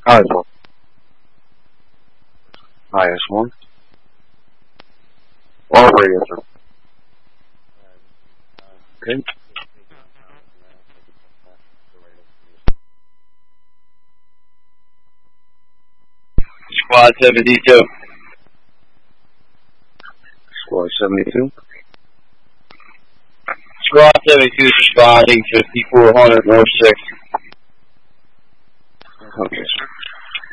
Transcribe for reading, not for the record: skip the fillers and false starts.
IS-1. IS-1. All radio, sir. Okay. Squad 72. Squad 72. Squad 72 is responding to 5400 North 6. Okay, sir.